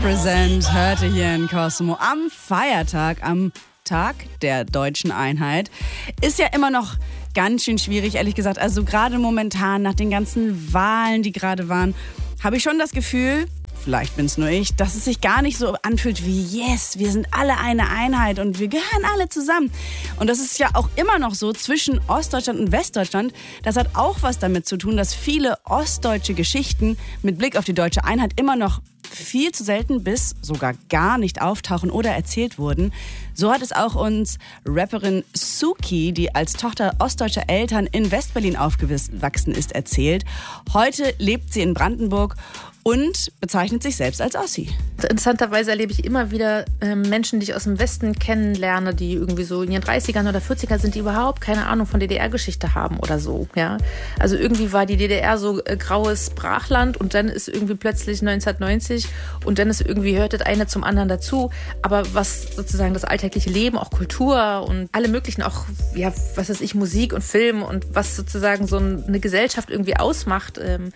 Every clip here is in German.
Present hörte hier in Cosmo am Feiertag, am Tag der deutschen Einheit. Ist ja immer noch ganz schön schwierig, ehrlich gesagt. Also gerade momentan, nach den ganzen Wahlen, die gerade waren, habe ich schon das Gefühl, vielleicht bin es nur ich, dass es sich gar nicht so anfühlt wie yes, wir sind alle eine Einheit und wir gehören alle zusammen. Und das ist ja auch immer noch so zwischen Ostdeutschland und Westdeutschland. Das hat auch was damit zu tun, dass viele ostdeutsche Geschichten mit Blick auf die deutsche Einheit immer noch viel zu selten bis sogar gar nicht auftauchen oder erzählt wurden. So hat es auch uns Rapperin Suki, die als Tochter ostdeutscher Eltern in Westberlin aufgewachsen ist, erzählt. Heute lebt sie in Brandenburg und bezeichnet sich selbst als Ossi. Interessanterweise erlebe ich immer wieder Menschen, die ich aus dem Westen kennenlerne, die irgendwie so in ihren 30ern oder 40ern sind, die überhaupt keine Ahnung von DDR-Geschichte haben oder so. Ja? Also irgendwie war die DDR so graues Brachland und dann ist irgendwie plötzlich 1990 und dann ist irgendwie, hört das eine zum anderen dazu. Aber was sozusagen das alltägliche Leben, auch Kultur und alle möglichen, auch, ja, was weiß ich, Musik und Film und was sozusagen so eine Gesellschaft irgendwie ausmacht,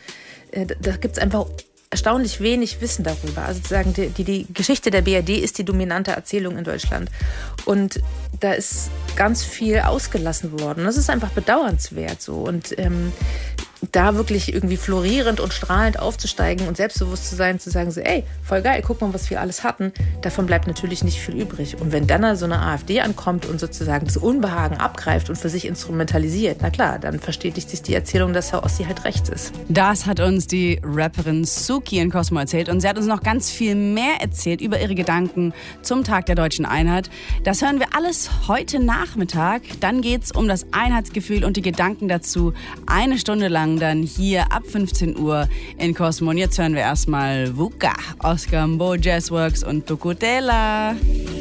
da gibt es einfach erstaunlich wenig Wissen darüber. Also sozusagen die Geschichte der BRD ist die dominante Erzählung in Deutschland. Und da ist ganz viel ausgelassen worden. Das ist einfach bedauernswert so. Und da wirklich irgendwie florierend und strahlend aufzusteigen und selbstbewusst zu sein, zu sagen so, ey, voll geil, guck mal, was wir alles hatten, davon bleibt natürlich nicht viel übrig. Und wenn dann so eine AfD ankommt und sozusagen das Unbehagen abgreift und für sich instrumentalisiert, na klar, dann verstetigt sich die Erzählung, dass Herr Ossi halt rechts ist. Das hat uns die Rapperin Suki in Cosmo erzählt und sie hat uns noch ganz viel mehr erzählt über ihre Gedanken zum Tag der deutschen Einheit. Das hören wir alles heute Nachmittag. Dann geht's um das Einheitsgefühl und die Gedanken dazu. Eine Stunde lang dann hier ab 15 Uhr in Cosmo. Und jetzt hören wir erstmal Vuka, Oscar Mbo, Jazzworks und Tukutela.